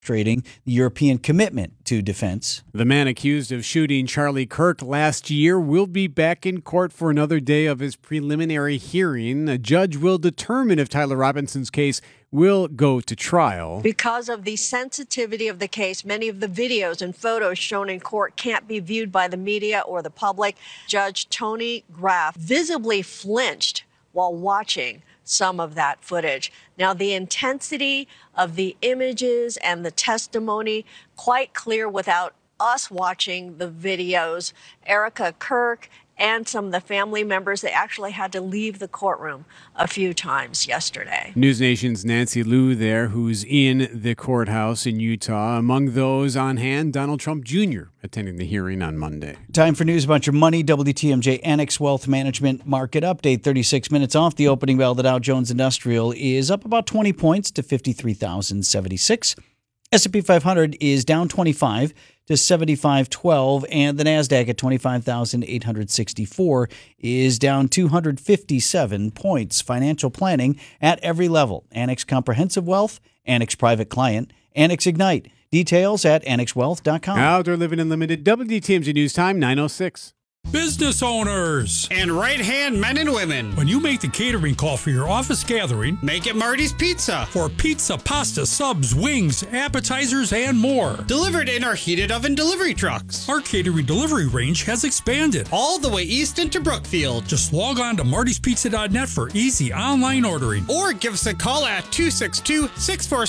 demonstrating the European commitment to defense. The man accused of shooting Charlie Kirk last year will be back in court for another day of his preliminary hearing. A judge will determine if Tyler Robinson's case will go to trial. Because of the sensitivity of the case, many of the videos and photos shown in court can't be viewed by the media or the public. Judge Tony Graff visibly flinched while watching some of that footage. Now, the intensity of the images and the testimony, quite clear without us watching the videos. Erica Kirk and some of the family members, they actually had to leave the courtroom a few times yesterday. News Nation's Nancy Liu there, who's in the courthouse in Utah. Among those on hand, Donald Trump Jr. attending the hearing on Monday. Time for News, a bunch of money. WTMJ Annex Wealth Management Market Update. 36 minutes off the opening bell. The Dow Jones Industrial is up about 20 points to 53,076. S&P 500 is down 25 to 7512, and the NASDAQ at 25,864 is down 257 points. Financial planning at every level. Annex Comprehensive Wealth, Annex Private Client, Annex Ignite. Details at annexwealth.com. Outdoor Living Unlimited, WTMJ News Time, 9:06. Business owners and right-hand men and women. When you make the catering call for your office gathering, make it Marty's Pizza. For pizza, pasta, subs, wings, appetizers, and more. Delivered in our heated oven delivery trucks. Our catering delivery range has expanded all the way east into Brookfield. Just log on to martyspizza.net for easy online ordering. Or give us a call at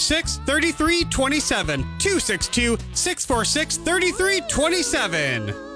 262-646-3327. 262-646-3327.